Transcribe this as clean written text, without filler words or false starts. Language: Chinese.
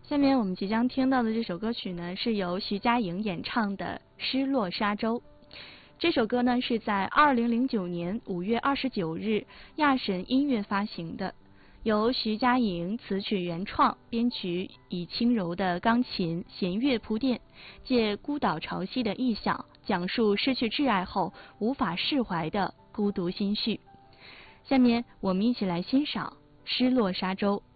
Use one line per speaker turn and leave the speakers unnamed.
下面我们即将听到的这首歌曲呢，是由徐佳莹演唱的《失落沙洲》。这首歌呢是在2009年5月29日亚神音乐发行的，由徐佳莹词曲原创，编曲以轻柔的钢琴弦乐铺垫，借孤岛潮汐的意象，讲述失去挚爱后无法释怀的孤独心绪。下面我们一起来欣赏《失落沙洲》。